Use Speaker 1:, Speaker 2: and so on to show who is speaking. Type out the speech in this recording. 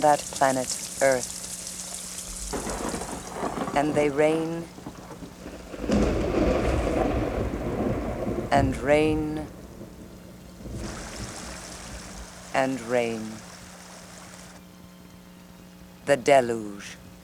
Speaker 1: that planet Earth. And they rain and rain and rain. The deluge.